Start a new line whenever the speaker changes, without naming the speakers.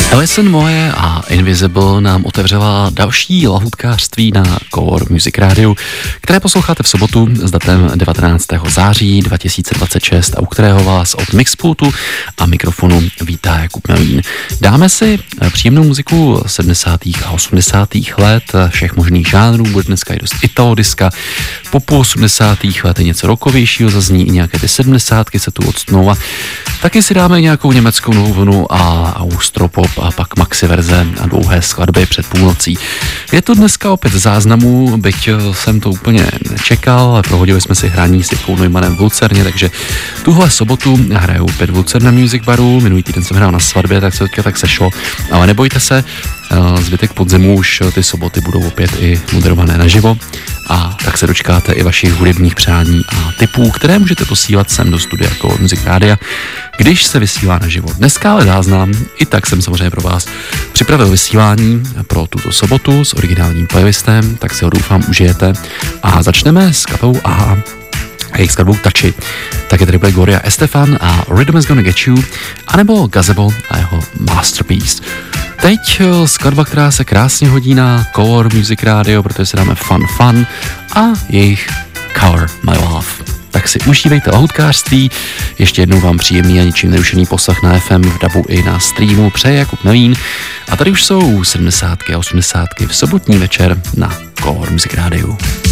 Alison Moje a Invisible nám otevřela další lahůdkářství na Core Music Radio, které posloucháte v sobotu s datem 19. září 2026 a u kterého vás od mixpultu a mikrofonu vítá Jakub Melín. Dáme si příjemnou muziku 70. a 80. let, všech možných žánrů, bude dneska i dost italodiska, popu 80. let je něco rockovějšího, zazní i nějaké ty 70. se tu odstnou a taky si dáme nějakou německou novou vlnu a austropop a pak maxi verze a dlouhé skladby před půlnocí. Je to dneska opět záznamů, byť jsem to úplně nečekal, ale prohodili jsme si hraní s Jirkou Neumannem v Lucerně, takže tuhle sobotu hraju opět v Lucerna Music Baru, minulý týden jsem hrál na svatbě, tak se teďka tak sešlo, ale nebojte se, zbytek podzimu už ty soboty budou opět i moderované naživo a tak se dočkáte i vašich hudebních přání a tipů, které můžete posílat sem do studia Core Music Rádia, když se vysílá naživo. Dneska ale záznam, i tak jsem samozřejmě pro vás připravil vysílání pro tuto sobotu s originálním playlistem, tak si ho doufám užijete a začneme s kapelou A a jejich skladbou Touchy. Také tady bude Gloria Estefan a Rhythm is Gonna Get You, anebo Gazebo a jeho Masterpiece. Teď skladba, která se krásně hodí na Core Music Radio, protože si dáme Fun a jejich Color My Love. Tak si užívejte lahůdkářství, ještě jednou vám příjemný a ničím nerušený poslech na FM, v dabu i na streamu přeje Jakub Melín. A tady už jsou 70. a 80. v sobotní večer na Core Music Radio.